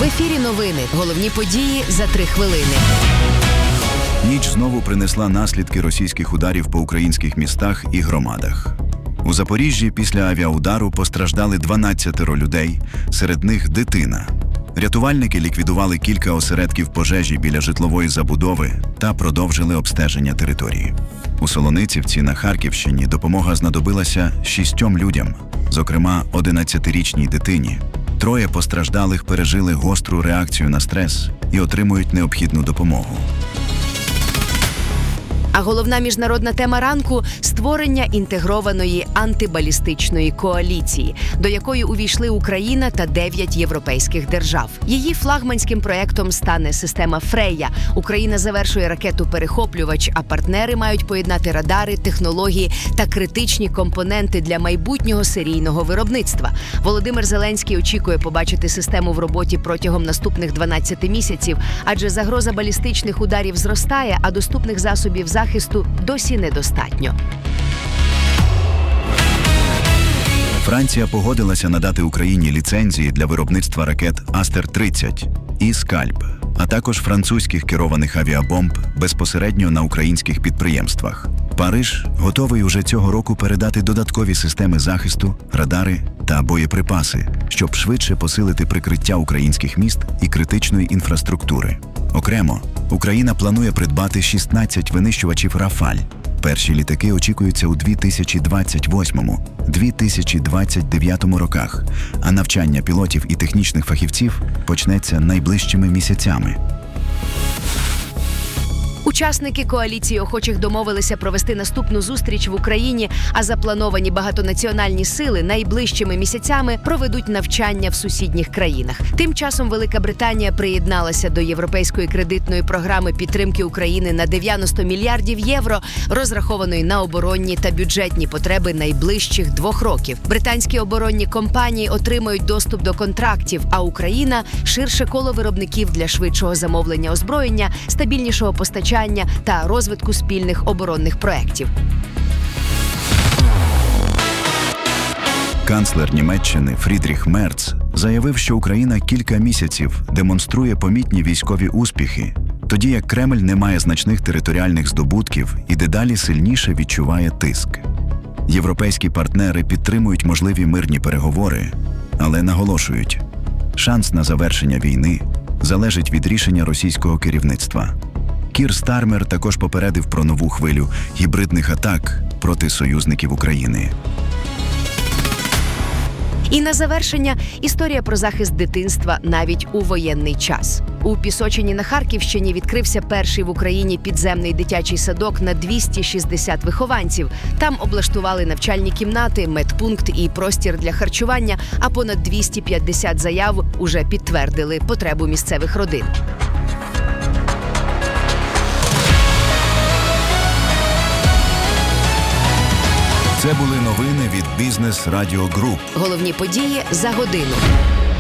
В ефірі новини. Головні події за 3 хвилини. Ніч знову принесла наслідки російських ударів по українських містах і громадах. У Запоріжжі після авіаудару постраждали 12 людей, серед них дитина. Рятувальники ліквідували кілька осередків пожежі біля житлової забудови та продовжили обстеження території. У Солоницівці на Харківщині допомога знадобилася 6 людям, зокрема 11-річній дитині. 3 постраждалих пережили гостру реакцію на стрес і отримують необхідну допомогу. А головна міжнародна тема ранку – створення інтегрованої антибалістичної коаліції, до якої увійшли Україна та 9 європейських держав. Її флагманським проєктом стане система «Фрейя». Україна завершує ракету-перехоплювач, а партнери мають поєднати радари, технології та критичні компоненти для майбутнього серійного виробництва. Володимир Зеленський очікує побачити систему в роботі протягом наступних 12 місяців, адже загроза балістичних ударів зростає, а доступних засобів захисту досі недостатньо. Франція погодилася надати Україні ліцензії для виробництва ракет «Астер-30» і «Скальп», а також французьких керованих авіабомб безпосередньо на українських підприємствах. Париж готовий уже цього року передати додаткові системи захисту, радари та боєприпаси, щоб швидше посилити прикриття українських міст і критичної інфраструктури. Окремо, Україна планує придбати 16 винищувачів «Рафаль». Перші літаки очікуються у 2028-2029 роках, а навчання пілотів і технічних фахівців почнеться найближчими місяцями. Учасники коаліції охочих домовилися провести наступну зустріч в Україні, а заплановані багатонаціональні сили найближчими місяцями проведуть навчання в сусідніх країнах. Тим часом Велика Британія приєдналася до європейської кредитної програми підтримки України на 90 мільярдів євро, розрахованої на оборонні та бюджетні потреби найближчих 2 років. Британські оборонні компанії отримають доступ до контрактів, а Україна – ширше коло виробників для швидшого замовлення озброєння, стабільнішого постачання та розвитку спільних оборонних проєктів. Канцлер Німеччини Фрідріх Мерц заявив, що Україна кілька місяців демонструє помітні військові успіхи, тоді як Кремль не має значних територіальних здобутків і дедалі сильніше відчуває тиск. Європейські партнери підтримують можливі мирні переговори, але наголошують, шанс на завершення війни залежить від рішення російського керівництва. Кір Стармер також попередив про нову хвилю гібридних атак проти союзників України. І на завершення – історія про захист дитинства навіть у воєнний час. У Пісочині на Харківщині відкрився перший в Україні підземний дитячий садок на 260 вихованців. Там облаштували навчальні кімнати, медпункт і простір для харчування, а понад 250 заяв уже підтвердили потребу місцевих родин. Це були новини від Бізнес Радіо Груп. Головні події за годину.